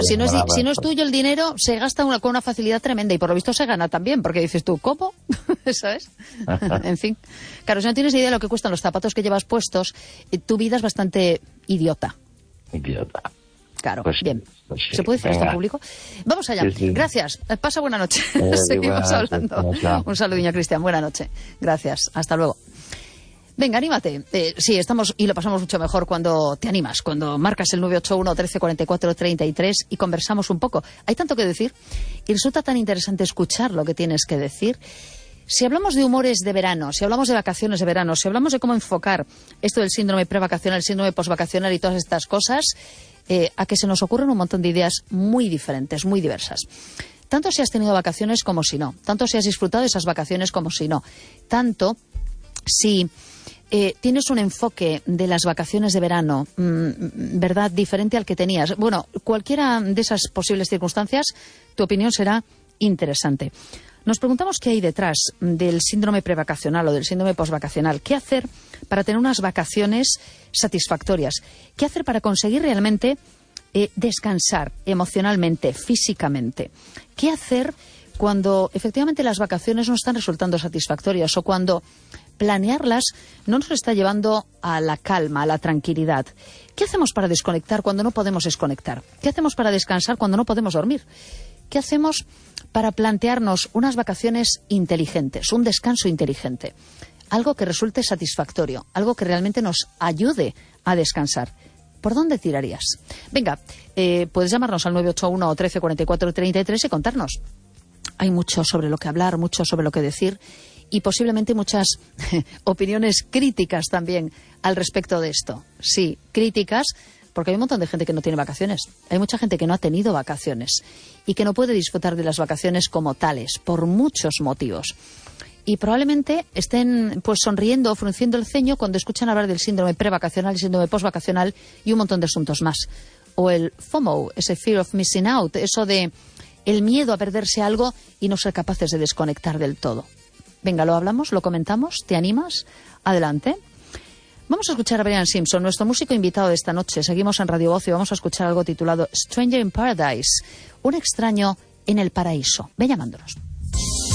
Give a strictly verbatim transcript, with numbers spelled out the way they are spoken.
si no, es, si no es tuyo el dinero, se gasta una, con una facilidad tremenda y por lo visto se gana también, porque dices tú, ¿cómo? ¿Sabes? En fin. Claro, si no tienes idea de lo que cuestan los zapatos que llevas puestos, tu vida es bastante idiota. Idiota. Claro, pues, bien. Pues sí. ¿Se puede decir esto en público? Vamos allá. Sí, sí. Gracias. Pasa buena noche. Eh, Seguimos hablando. Un saludinho, Cristian. Buena noche. Gracias. Hasta luego. Venga, anímate. Eh, sí, estamos y lo pasamos mucho mejor cuando te animas, cuando marcas el nueve ocho uno, trece, cuarenta y cuatro, treinta y tres y conversamos un poco. Hay tanto que decir y resulta tan interesante escuchar lo que tienes que decir. Si hablamos de humores de verano, si hablamos de vacaciones de verano, si hablamos de cómo enfocar esto del síndrome prevacacional, el síndrome posvacacional y todas estas cosas, eh, a que se nos ocurren un montón de ideas muy diferentes, muy diversas. Tanto si has tenido vacaciones como si no. Tanto si has disfrutado de esas vacaciones como si no. Tanto si eh, tienes un enfoque de las vacaciones de verano, mmm, ¿verdad?, diferente al que tenías. Bueno, cualquiera de esas posibles circunstancias, tu opinión será interesante. Nos preguntamos qué hay detrás del síndrome prevacacional o del síndrome posvacacional. ¿Qué hacer para tener unas vacaciones satisfactorias? ¿Qué hacer para conseguir realmente eh, descansar emocionalmente, físicamente? ¿Qué hacer cuando efectivamente las vacaciones no están resultando satisfactorias o cuando planearlas no nos está llevando a la calma, a la tranquilidad? ¿Qué hacemos para desconectar cuando no podemos desconectar? ¿Qué hacemos para descansar cuando no podemos dormir? ¿Qué hacemos para plantearnos unas vacaciones inteligentes, un descanso inteligente? Algo que resulte satisfactorio, algo que realmente nos ayude a descansar. ¿Por dónde tirarías? Venga, eh, puedes llamarnos al nueve ocho uno, trece, cuarenta y cuatro, treinta y tres y contarnos. Hay mucho sobre lo que hablar, mucho sobre lo que decir y posiblemente muchas opiniones críticas también al respecto de esto. Sí, críticas, porque hay un montón de gente que no tiene vacaciones. Hay mucha gente que no ha tenido vacaciones y que no puede disfrutar de las vacaciones como tales, por muchos motivos. Y probablemente estén pues sonriendo o frunciendo el ceño cuando escuchan hablar del síndrome prevacacional, el síndrome posvacacional y un montón de asuntos más. O el FOMO, ese fear of missing out, eso de el miedo a perderse algo y no ser capaces de desconectar del todo. Venga, lo hablamos, lo comentamos, ¿te animas? Adelante. Vamos a escuchar a Brian Simpson, nuestro músico invitado de esta noche. Seguimos en Radio Voz y vamos a escuchar algo titulado Stranger in Paradise, un extraño en el paraíso. Ve llamándonos.